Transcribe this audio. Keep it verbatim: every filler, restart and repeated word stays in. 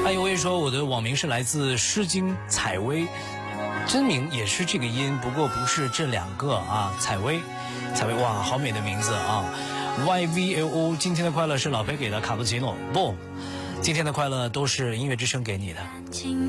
还有位说我的网名是来自《诗经》采薇，真名也是这个音，不过不是这两个啊。采薇，采薇，哇，好美的名字啊 ！Y V L O， 今天的快乐是老裴给的卡布奇诺，不，今天的快乐都是音乐之声给你的。